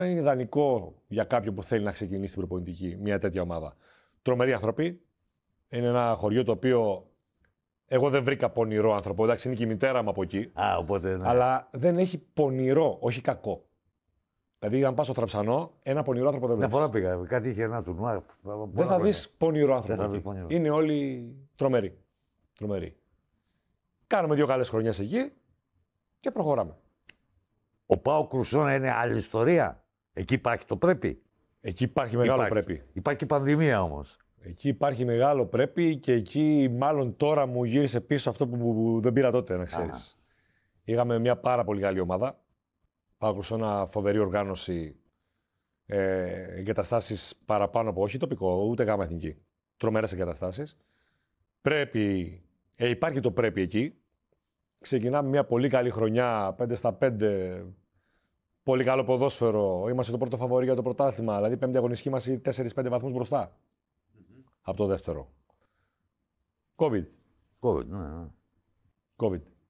Είναι ιδανικό για κάποιον που θέλει να ξεκινήσει την προπονητική μια τέτοια ομάδα. Τρομεροί άνθρωποι. Είναι ένα χωριό το οποίο εγώ δεν βρήκα πονηρό άνθρωπο. Εντάξει, είναι και η μητέρα μου από εκεί. Οπότε, ναι. Αλλά δεν έχει πονηρό, όχι κακό. Δηλαδή, αν πα στο Τραψανό, ένα πονηρό άνθρωπο δεν βλέπει. Μια φορά πήγα, κάτι είχε ένα τουρνουά. Δεν θα δει πονηρό άνθρωπο. Δεν θα πονηρό. Είναι όλοι τρομεροί. Κάνουμε 2 καλές χρονιές εκεί και προχωράμε. Ο Πάο Κρουσόνα είναι άλλη ιστορία. Εκεί υπάρχει το πρέπει. Εκεί υπάρχει μεγάλο πρέπει. Υπάρχει πανδημία όμως. Εκεί υπάρχει μεγάλο πρέπει και εκεί μάλλον τώρα μου γύρισε πίσω αυτό που δεν πήρα τότε, να ξέρεις. Είχαμε μια πάρα πολύ καλή ομάδα. Πάο Κρουσόνα, φοβερή οργάνωση, εγκαταστάσεις παραπάνω από όχι τοπικό, ούτε γάμα εθνική. Τρομερές εγκαταστάσεις. Υπάρχει το πρέπει εκεί. Ξεκινάμε μια πολύ καλή χρονιά, 5-5, πολύ καλό ποδόσφαιρο. Είμαστε το πρώτο φαβορί για το πρωτάθλημα. Δηλαδή, 5η αγωνιστική μας 4-5 βαθμούς μπροστά από το δεύτερο. COVID. COVID, ναι. COVID.